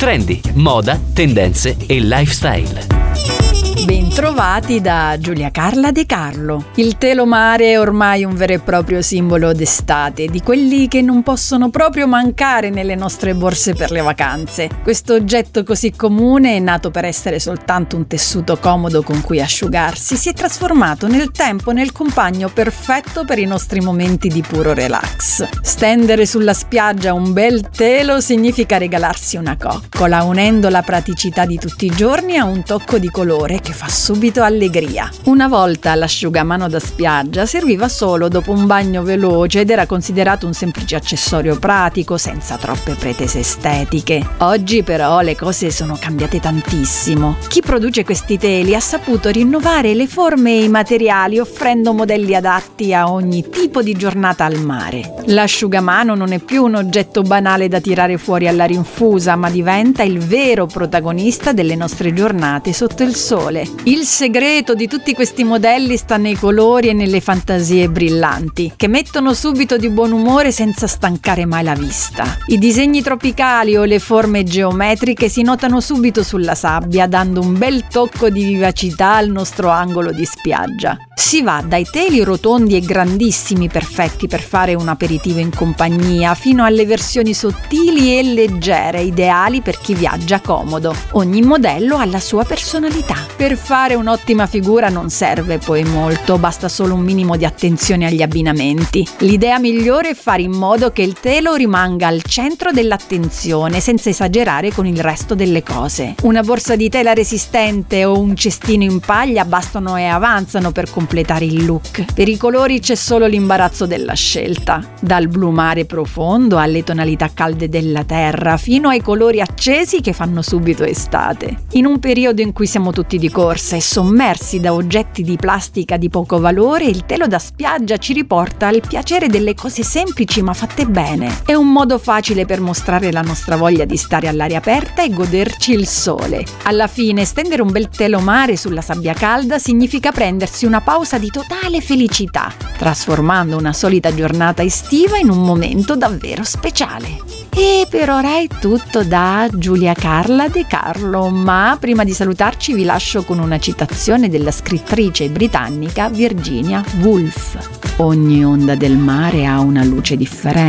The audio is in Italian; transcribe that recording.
Trendi, moda, tendenze e lifestyle. Bentrovati da Giulia Carla De Carlo. Il telo mare è ormai un vero e proprio simbolo d'estate, di quelli che non possono proprio mancare nelle nostre borse per le vacanze. Questo oggetto così comune, nato per essere soltanto un tessuto comodo con cui asciugarsi, si è trasformato nel tempo nel compagno perfetto per i nostri momenti di puro relax. Stendere sulla spiaggia un bel telo significa regalarsi una coccola, unendo la praticità di tutti i giorni a un tocco di colore che fa subito allegria. Una volta l'asciugamano da spiaggia serviva solo dopo un bagno veloce ed era considerato un semplice accessorio pratico senza troppe pretese estetiche. Oggi però le cose sono cambiate tantissimo. Chi produce questi teli ha saputo rinnovare le forme e i materiali offrendo modelli adatti a ogni tipo di giornata al mare. L'asciugamano non è più un oggetto banale da tirare fuori alla rinfusa, ma diventa il vero protagonista delle nostre giornate sotto il sole. Il segreto di tutti questi modelli sta nei colori e nelle fantasie brillanti, che mettono subito di buon umore senza stancare mai la vista. I disegni tropicali o le forme geometriche si notano subito sulla sabbia, dando un bel tocco di vivacità al nostro angolo di spiaggia. Si va dai teli rotondi e grandissimi perfetti per fare un aperitivo in compagnia, fino alle versioni sottili e leggere, ideali per chi viaggia comodo. Ogni modello ha la sua personalità. Per fare un'ottima figura non serve poi molto, basta solo un minimo di attenzione agli abbinamenti. L'idea migliore è fare in modo che il telo rimanga al centro dell'attenzione, senza esagerare con il resto delle cose. Una borsa di tela resistente o un cestino in paglia bastano e avanzano per completare il look. Per i colori c'è solo l'imbarazzo della scelta, dal blu mare profondo alle tonalità calde della terra, fino ai colori accesi che fanno subito estate. In un periodo in cui siamo tutti di corsa e sommersi da oggetti di plastica di poco valore, il telo da spiaggia ci riporta al piacere delle cose semplici ma fatte bene. È un modo facile per mostrare la nostra voglia di stare all'aria aperta e goderci il sole. Alla fine, stendere un bel telo mare sulla sabbia calda significa prendersi una pausa di totale felicità, trasformando una solita giornata estiva in un momento davvero speciale. E per ora è tutto da Giulia Carla De Carlo, ma prima di salutarci vi lascio con una citazione della scrittrice britannica Virginia Woolf. Ogni onda del mare ha una luce differente.